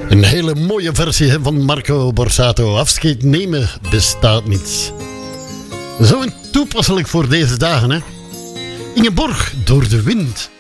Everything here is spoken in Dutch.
Een hele mooie versie van Marco Borsato. Afscheid nemen bestaat niet. Zo toepasselijk voor deze dagen, hè. Ingeborg door de wind.